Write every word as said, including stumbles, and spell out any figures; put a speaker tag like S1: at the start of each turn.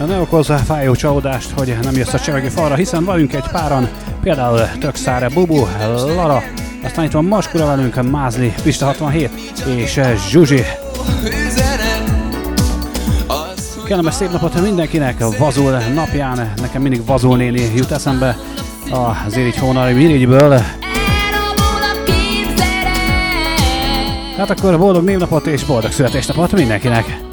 S1: ne okozz fájó csalódást, hogy nem jössz a csevegő falra, hiszen vagyunk egy páran, például Tökszáre, Bubu, Lara, aztán itt van Maskura velünk, Mázli, Pista hatvanhét és Zsuzsi. Kellemes szép napot mindenkinek, Vazul napján, nekem mindig Vazul néni jut eszembe az Irigy Hónai Mirigyből. Hát akkor boldog névnapot és boldog születésnapot mindenkinek!